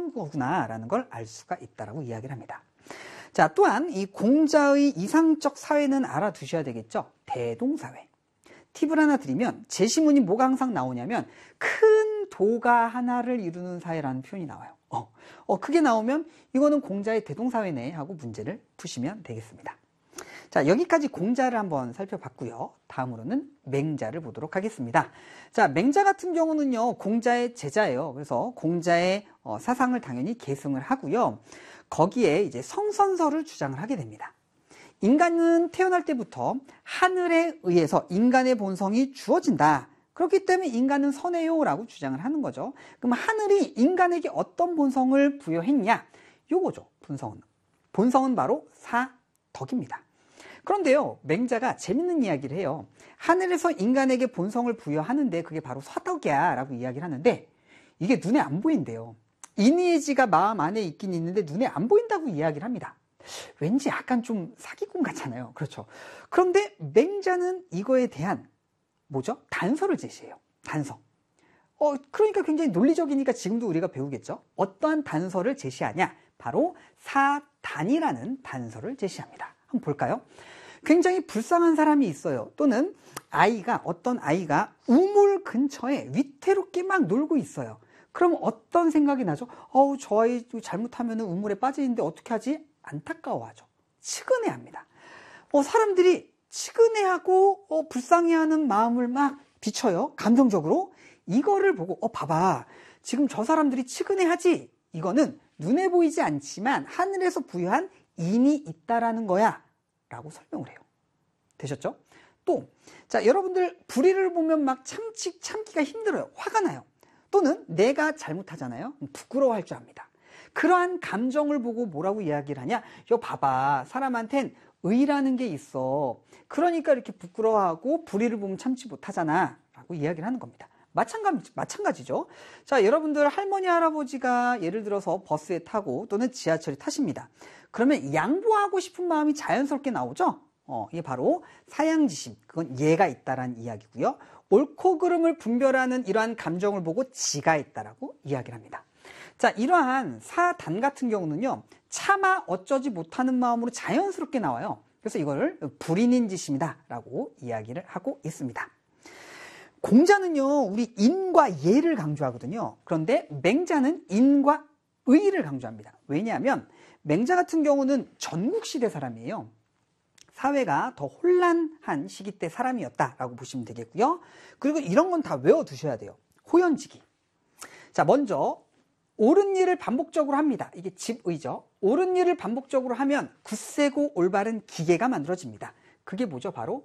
이런 거구나라는 걸 알 수가 있다라고 이야기를 합니다. 자, 또한 이 공자의 이상적 사회는 알아두셔야 되겠죠. 대동사회. 팁을 하나 드리면 제시문이 뭐가 항상 나오냐면 큰 도가 하나를 이루는 사회라는 표현이 나와요. 그게 나오면 이거는 공자의 대동사회네 하고 문제를 푸시면 되겠습니다. 자, 여기까지 공자를 한번 살펴봤고요. 다음으로는 맹자를 보도록 하겠습니다. 자, 맹자 같은 경우는요, 공자의 제자예요. 그래서 공자의 사상을 당연히 계승을 하고요. 거기에 이제 성선설을 주장을 하게 됩니다. 인간은 태어날 때부터 하늘에 의해서 인간의 본성이 주어진다. 그렇기 때문에 인간은 선해요 라고 주장을 하는 거죠. 그럼 하늘이 인간에게 어떤 본성을 부여했냐? 요거죠. 본성은 바로 사덕입니다. 그런데요, 맹자가 재밌는 이야기를 해요. 하늘에서 인간에게 본성을 부여하는데 그게 바로 사덕이야 라고 이야기를 하는데 이게 눈에 안 보인대요. 인의지가 마음 안에 있긴 있는데 눈에 안 보인다고 이야기를 합니다. 왠지 약간 좀 사기꾼 같잖아요. 그렇죠. 그런데 맹자는 이거에 대한 단서를 제시해요. 단서. 그러니까 굉장히 논리적이니까 지금도 우리가 배우겠죠. 어떠한 단서를 제시하냐? 바로 사단이라는 단서를 제시합니다. 한번 볼까요? 굉장히 불쌍한 사람이 있어요. 또는 어떤 아이가 우물 근처에 위태롭게 막 놀고 있어요. 그럼 어떤 생각이 나죠? 저 아이 잘못하면 우물에 빠지는데 어떻게 하지? 안타까워하죠. 측은해합니다. 사람들이 측은해하고 불쌍해하는 마음을 막 비춰요. 감정적으로. 이거를 보고 봐봐. 지금 저 사람들이 측은해하지? 이거는 눈에 보이지 않지만 하늘에서 부여한 인이 있다라는 거야 라고 설명을 해요. 되셨죠? 또, 자, 여러분들 불의를 보면 막 참기가 힘들어요. 화가 나요. 또는 내가 잘못하잖아요. 부끄러워할 줄 압니다. 그러한 감정을 보고 뭐라고 이야기를 하냐? 봐봐. 사람한텐 의라는 게 있어. 그러니까 이렇게 부끄러워하고 불의를 보면 참지 못하잖아. 라고 이야기를 하는 겁니다. 마찬가지죠. 자, 여러분들 할머니, 할아버지가 예를 들어서 버스에 타고 또는 지하철에 타십니다. 그러면 양보하고 싶은 마음이 자연스럽게 나오죠? 이게 바로 사양지심. 그건 예가 있다라는 이야기고요. 옳고 그름을 분별하는 이러한 감정을 보고 지가 있다라고 이야기를 합니다. 자, 이러한 사단 같은 경우는요, 차마 어쩌지 못하는 마음으로 자연스럽게 나와요. 그래서 이걸 불인인지심이다 라고 이야기를 하고 있습니다. 공자는요, 우리 인과 예를 강조하거든요. 그런데 맹자는 인과 의를 강조합니다. 왜냐하면 맹자 같은 경우는 전국시대 사람이에요. 사회가 더 혼란한 시기 때 사람이었다라고 보시면 되겠고요. 그리고 이런 건 다 외워두셔야 돼요. 호연지기. 자, 먼저 옳은 일을 반복적으로 합니다. 이게 집의죠. 옳은 일을 반복적으로 하면 굳세고 올바른 기계가 만들어집니다. 그게 뭐죠? 바로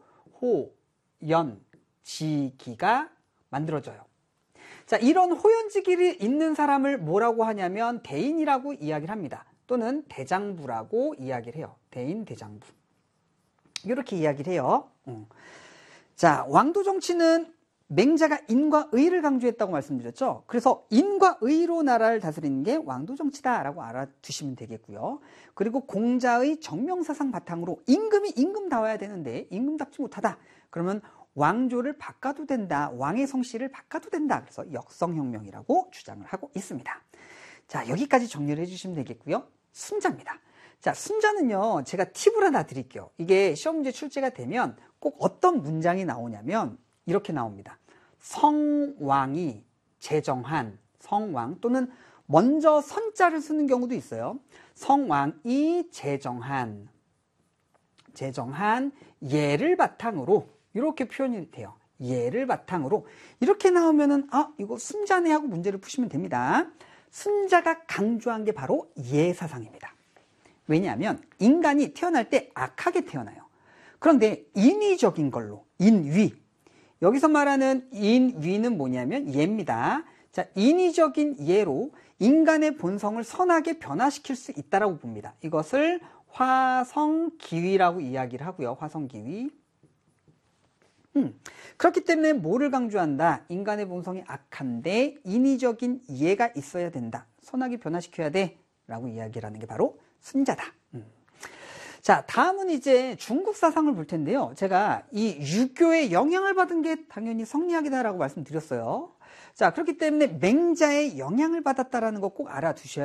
호연지기가 만들어져요. 자, 이런 호연지기를 있는 사람을 뭐라고 하냐면 대인이라고 이야기를 합니다. 또는 대장부라고 이야기를 해요. 대인, 대장부. 이렇게 이야기를 해요. 자, 왕도 정치는 맹자가 인과 의를 강조했다고 말씀드렸죠. 그래서 인과 의로 나라를 다스리는 게 왕도 정치다라고 알아두시면 되겠고요. 그리고 공자의 정명사상 바탕으로 임금이 임금다워야 되는데 임금답지 못하다. 그러면 왕조를 바꿔도 된다. 왕의 성씨를 바꿔도 된다. 그래서 역성혁명이라고 주장을 하고 있습니다. 자, 여기까지 정리를 해주시면 되겠고요. 순자입니다. 자, 순자는요, 제가 팁을 하나 드릴게요. 이게 시험 문제 출제가 되면 꼭 어떤 문장이 나오냐면 이렇게 나옵니다. 성왕이 제정한, 성왕 또는 먼저 선자를 쓰는 경우도 있어요. 성왕이 제정한 예를 바탕으로 이렇게 표현이 돼요. 예를 바탕으로 이렇게 나오면은 이거 순자네 하고 문제를 푸시면 됩니다. 순자가 강조한 게 바로 예사상입니다. 왜냐하면 인간이 태어날 때 악하게 태어나요. 그런데 인위적인 걸로, 인위. 여기서 말하는 인위는 뭐냐면 예입니다. 자, 인위적인 예로 인간의 본성을 선하게 변화시킬 수 있다라고 봅니다. 이것을 화성기위라고 이야기를 하고요. 화성기위. 그렇기 때문에 뭐를 강조한다? 인간의 본성이 악한데 인위적인 예가 있어야 된다. 선하게 변화시켜야 돼. 라고 이야기를 하는 게 바로 순자다. 자, 다음은 이제 중국 사상을 볼 텐데요. 제가 이 유교의 영향을 받은 게 당연히 성리학이다라고 말씀드렸어요. 자, 그렇기 때문에 맹자의 영향을 받았다라는 거 꼭 알아두셔야